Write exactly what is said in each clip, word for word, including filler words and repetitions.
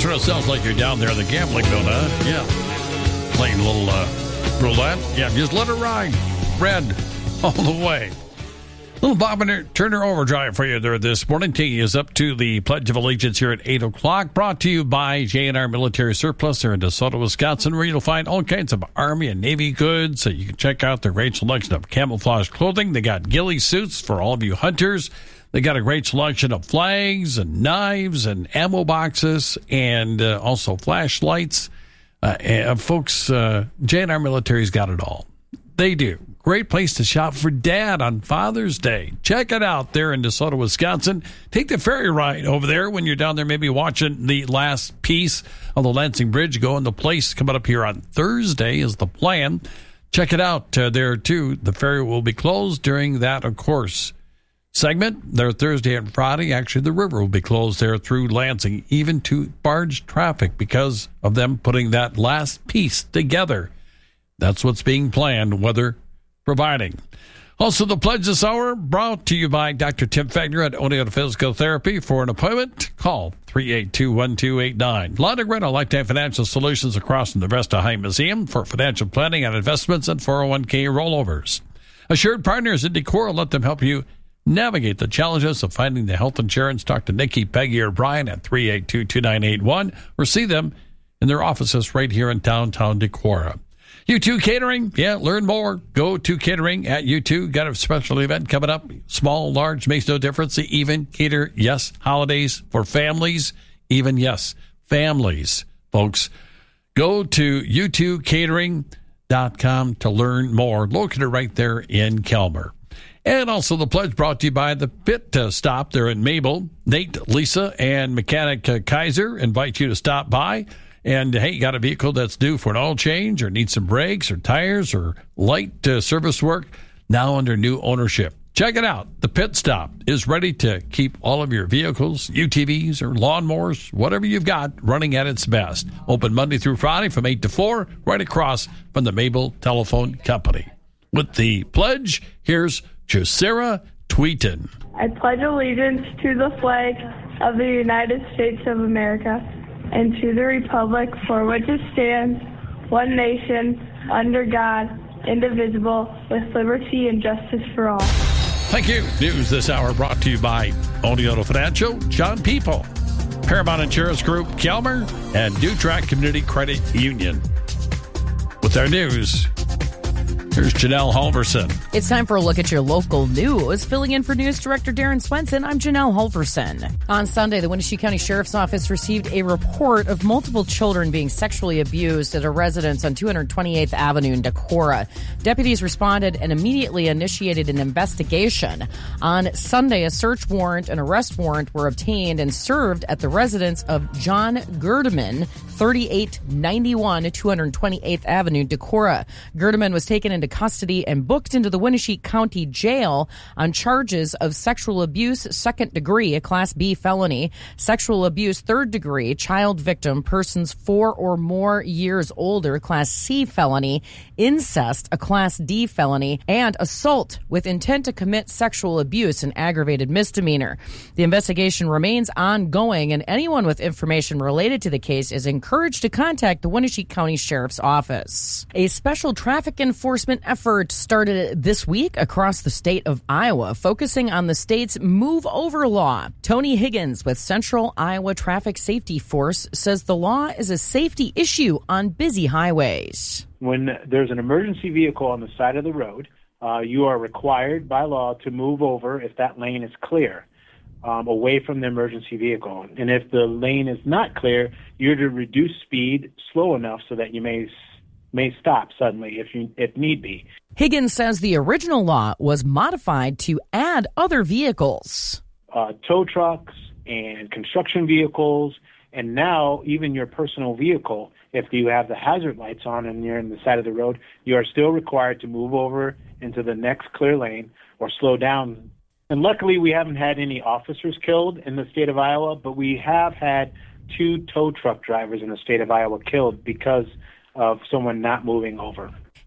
sort of sounds like you're down there in the gambling zone, huh? Yeah. Playing a little uh, roulette. Yeah, just let it ride. Red all the way. Little Bob and Turner Overdrive for you there this morning. Taking us up to the Pledge of Allegiance here at eight o'clock. Brought to you by J and R Military Surplus here in DeSoto, Wisconsin, where you'll find all kinds of Army and Navy goods. So you can check out their great selection of camouflage clothing. They got ghillie suits for all of you hunters. They got a great selection of flags and knives and ammo boxes and uh, also flashlights. Uh, and folks, uh, J and R Military's got it all. They do. Great place to shop for Dad on Father's Day. Check it out there in DeSoto, Wisconsin. Take the ferry ride over there when you're down there, maybe watching the last piece of the Lansing Bridge go into place. Coming up here on Thursday is the plan. Check it out uh, there, too. The ferry will be closed during that, of course, segment. There Thursday and Friday. Actually, the river will be closed there through Lansing, even to barge traffic because of them putting that last piece together. That's what's being planned, weather providing. Also, the Pledge this hour brought to you by Doctor Tim Fagner at Oneota Physical Therapy. For an appointment, call three eight two, one two eight nine. Lonergan, a Lifetime Financial Solutions across from the Vesta High Museum for financial planning and investments and four oh one k rollovers. Assured Partners in Decorah, let them help you navigate the challenges of finding the health insurance. Talk to Nikki, Peggy, or Brian at three eight two, two nine eight one or see them in their offices right here in downtown Decorah. U two Catering, yeah, learn more. Go to catering at U two. Got a special event coming up. Small, large, makes no difference. They even cater, yes, holidays for families. Even, yes, families, folks. Go to U two catering dot com to learn more. Located right there in Kelmer. And also the Pledge brought to you by the Pit uh, Stop there in Mabel. Nate, Lisa, and mechanic uh, Kaiser invite you to stop by. And, hey, you got a vehicle that's due for an oil change or needs some brakes or tires or light uh, service work, now under new ownership. Check it out. The Pit Stop is ready to keep all of your vehicles, U T Vs or lawnmowers, whatever you've got, running at its best. Open Monday through Friday from eight to four, right across from the Mabel Telephone Company. With the Pledge, here's Josera Tweeton. I pledge allegiance to the flag of the United States of America and to the republic for which it stands, one nation, under God, indivisible, with liberty and justice for all. Thank you. News this hour brought to you by Oneota Financial, John People, Paramount Insurance Group, Kelmer, and Dutrack Community Credit Union. With our news, here's Janelle Halverson. It's time for a look at your local news. Filling in for News Director Darren Swenson, I'm Janelle Halverson. On Sunday, the Wenatchee County Sheriff's Office received a report of multiple children being sexually abused at a residence on two hundred twenty-eighth Avenue in Decorah. Deputies responded and immediately initiated an investigation. On Sunday, a search warrant and arrest warrant were obtained and served at the residence of John Gerdeman, thirty-eight ninety-one two hundred twenty-eighth Avenue, Decorah. Gerdeman was taken into custody and booked into the Wenatchee County Jail on charges of sexual abuse, second degree, a Class B felony, sexual abuse, third degree, child victim, persons four or more years older, Class C felony, incest, a Class D felony, and assault with intent to commit sexual abuse, an aggravated misdemeanor. The investigation remains ongoing, and anyone with information related to the case is encouraged to contact the Wenatchee County Sheriff's Office. A special traffic enforcement effort started this week across the state of Iowa, focusing on the state's Move Over law. Tony Higgins with Central Iowa Traffic Safety Force says the law is a safety issue on busy highways. When there's an emergency vehicle on the side of the road, uh, you are required by law to move over if that lane is clear, um, away from the emergency vehicle. And if the lane is not clear, you're to reduce speed slow enough so that you may may stop suddenly if you if need be. Higgins says the original law was modified to add other vehicles. Uh, tow trucks and construction vehicles, and now even your personal vehicle, if you have the hazard lights on and you're on the side of the road, you are still required to move over into the next clear lane or slow down. And luckily, we haven't had any officers killed in the state of Iowa, but we have had two tow truck drivers in the state of Iowa killed because of someone not moving over.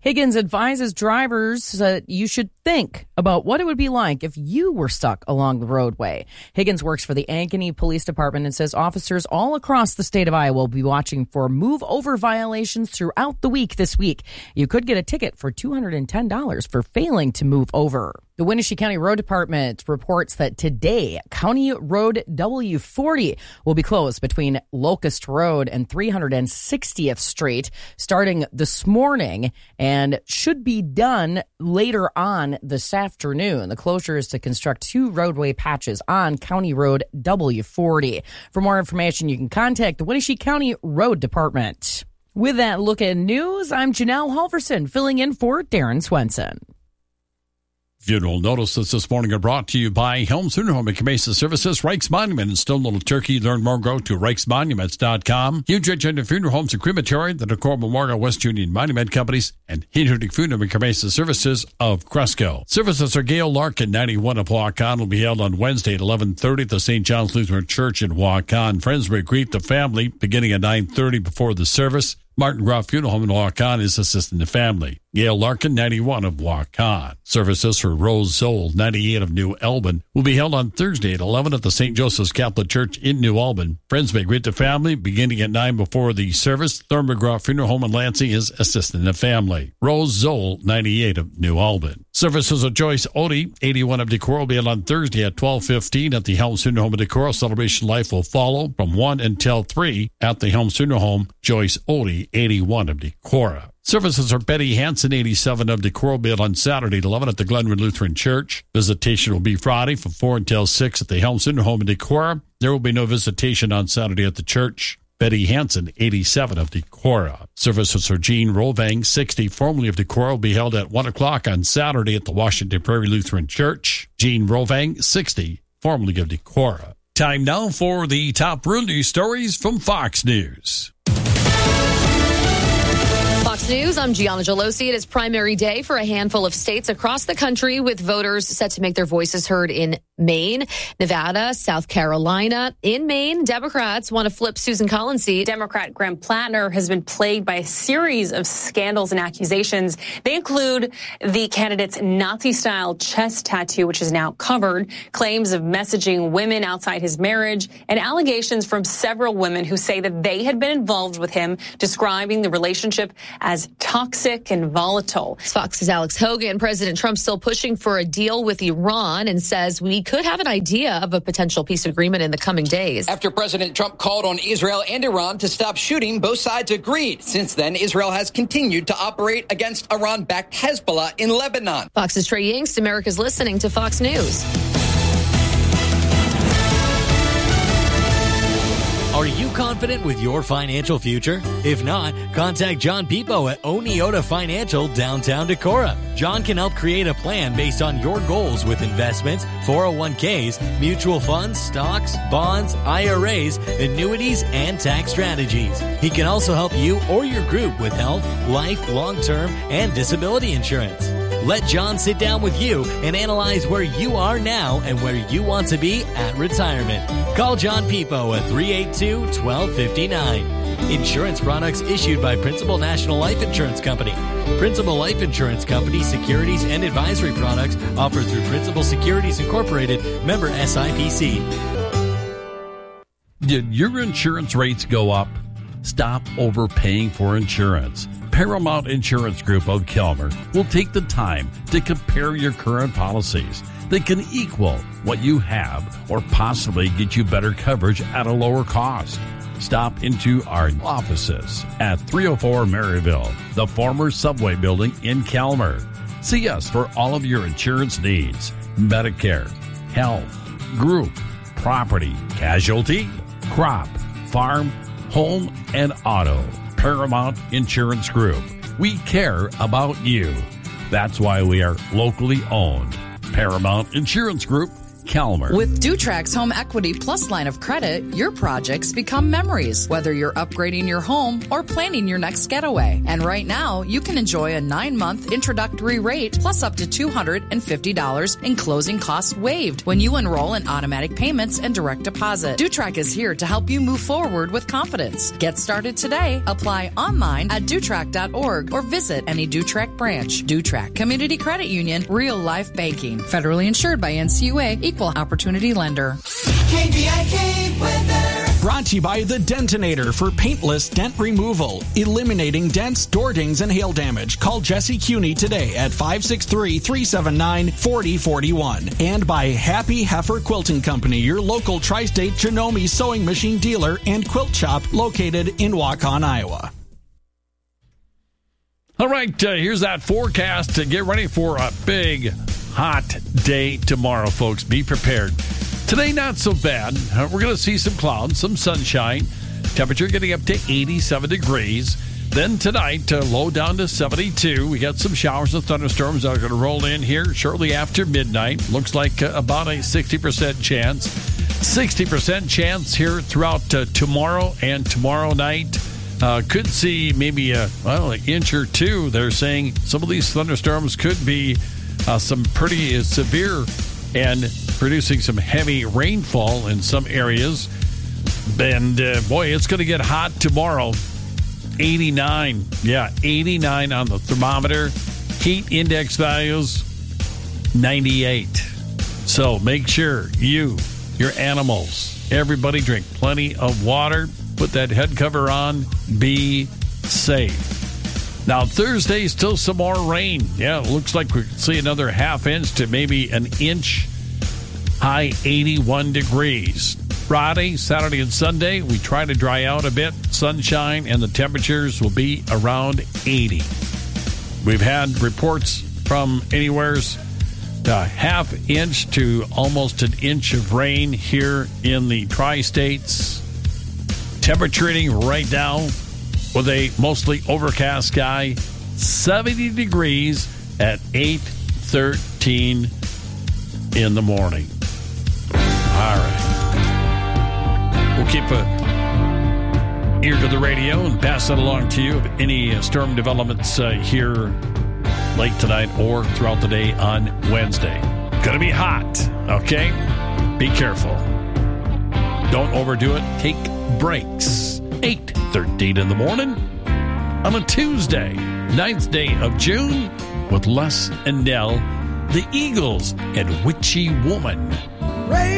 Higgins advises drivers that you should think about what it would be like if you were stuck along the roadway. Higgins works for the Ankeny Police Department and says officers all across the state of Iowa will be watching for move-over violations throughout the week this week. You could get a ticket for two hundred ten dollars for failing to move over. The Wenatchee County Road Department reports that today, County Road W forty will be closed between Locust Road and three hundred sixtieth Street starting this morning and should be done later on this afternoon. The closure is to construct two roadway patches on County Road W forty. For more information, you can contact the Wenatchee County Road Department. With that look at news, I'm Janelle Halverson, filling in for Darren Swenson. Funeral notices this morning are brought to you by Helms Funeral Home and Cremation Services, Reichs Monument in Stone Little Turkey. Learn more, go to reichs monuments dot com. Huge Agenda Funeral Homes and Crematory, the Decor Memorial West Union Monument Companies, and Hinderdick Funeral and Cremation Services of Cresco. Services are Gail Larkin, ninety-one of Waukon, will be held on Wednesday at eleven thirty at the Saint John's Lutheran Church in Waukon. Friends will greet the family beginning at nine thirty before the service. Martin Groff Funeral Home in Waukon is assisting the family. Gail Larkin, ninety-one of Waukon. Services for Rose Zoll, ninety-eight of New Albin, will be held on Thursday at eleven at the Saint Joseph's Catholic Church in New Albin. Friends may greet the family beginning at nine before the service. Thurman Groff Funeral Home in Lansing is assisting the family. Rose Zoll, ninety-eight of New Albin. Services of Joyce Odie, eighty-one of Decorah, will be held on Thursday at twelve fifteen at the Helms Funeral Home in Decorah. Celebration Life will follow from one until three at the Helms Funeral Home. Joyce Odie, eighty-one of Decorah. Services are Betty Hansen, eighty-seven of Decorah, will be held on Saturday at eleven at the Glenwood Lutheran Church. Visitation will be Friday from four until six at the Helms Funeral Home in Decorah. There will be no visitation on Saturday at the church. Betty Hansen, eighty-seven of Decorah. Services for Jean Rovang, sixty, formerly of Decorah, will be held at one o'clock on Saturday at the Washington Prairie Lutheran Church. Jean Rovang, sixty, formerly of Decorah. Time now for the top real news stories from Fox News. Fox News, I'm Gianna Gelosi. It is primary day for a handful of states across the country with voters set to make their voices heard in Maine, Nevada, South Carolina. In Maine, Democrats want to flip Susan Collins' seat. Democrat Graham Plattner has been plagued by a series of scandals and accusations. They include the candidate's Nazi-style chest tattoo, which is now covered, claims of messaging women outside his marriage, and allegations from several women who say that they had been involved with him, describing the relationship as toxic and volatile. Fox's Alex Hogan. President Trump still pushing for a deal with Iran and says we could have an idea of a potential peace agreement in the coming days. After President Trump called on Israel and Iran to stop shooting, both sides agreed. Since then, Israel has continued to operate against Iran-backed Hezbollah in Lebanon. Fox's Trey Yingst. America's listening to Fox News. Are you confident with your financial future? If not, contact John Pipo at Oneota Financial, downtown Decorah. John can help create a plan based on your goals with investments, four oh one k's, mutual funds, stocks, bonds, I R As, annuities, and tax strategies. He can also help you or your group with health, life, long-term, and disability insurance. Let John sit down with you and analyze where you are now and where you want to be at retirement. Call John Pipo at three eight two, one two five nine. Insurance products issued by Principal National Life Insurance Company. Principal Life Insurance Company securities and advisory products offered through Principal Securities Incorporated, member S I P C. Did your insurance rates go up? Stop overpaying for insurance. Paramount Insurance Group of Kelmer will take the time to compare your current policies. They can equal what you have or possibly get you better coverage at a lower cost. Stop into our offices at three oh four Maryville, the former Subway building in Kelmer. See us for all of your insurance needs: Medicare, health, group, property, casualty, crop, farm, home, and auto. Paramount Insurance Group. We care about you. That's why we are locally owned. Paramount Insurance Group Calmer. With Dutrax Home Equity Plus line of credit, your projects become memories, whether you're upgrading your home or planning your next getaway. And right now, you can enjoy a nine-month introductory rate plus up to two hundred fifty dollars in closing costs waived when you enroll in automatic payments and direct deposit. Dutrax is here to help you move forward with confidence. Get started today. Apply online at dutrax dot org or visit any Dutrax branch. Dutrax Community Credit Union, real life banking. Federally insured by N C U A, equal opportunity lender. K B I K weather. Brought to you by the Dentinator for paintless dent removal, eliminating dents, door dings, and hail damage. Call Jesse Cuney today at five six three, three seven nine, four zero four one. And by Happy Heifer Quilting Company, your local tri-state Janome sewing machine dealer and quilt shop located in Waukon, Iowa. All right, uh, here's that forecast to get ready for a big, hot day tomorrow, folks. Be prepared. Today, not so bad. Uh, we're going to see some clouds, some sunshine. Temperature getting up to eighty-seven degrees. Then tonight, uh, low down to seventy-two. We got some showers and thunderstorms that are going to roll in here shortly after midnight. Looks like uh, about a sixty percent chance. sixty percent chance here throughout uh, tomorrow and tomorrow night. Uh, could see maybe a, well, an inch or two. They're saying some of these thunderstorms could be uh, some pretty uh, severe and producing some heavy rainfall in some areas. And uh, boy, it's going to get hot tomorrow. eighty-nine. Yeah, eighty-nine on the thermometer. Heat index values, ninety-eight. So make sure you, your animals, everybody drink plenty of water. Put that head cover on. Be safe. Now, Thursday, still some more rain. Yeah, it looks like we could see another half inch to maybe an inch. High eighty-one degrees. Friday, Saturday, and Sunday, we try to dry out a bit. Sunshine, and the temperatures will be around eighty. We've had reports from anywhere's a half inch to almost an inch of rain here in the tri-states. Temperature reading right now with a mostly overcast sky, seventy degrees at eight thirteen in the morning. All right. We'll keep a ear to the radio and pass that along to you. Any storm developments uh, here late tonight or throughout the day on Wednesday. Gonna be hot, okay? Be careful. Don't overdo it. Take breaks. eight thirteen in the morning on a Tuesday, ninth day of June, with Les and Nell, the Eagles, and Witchy Woman.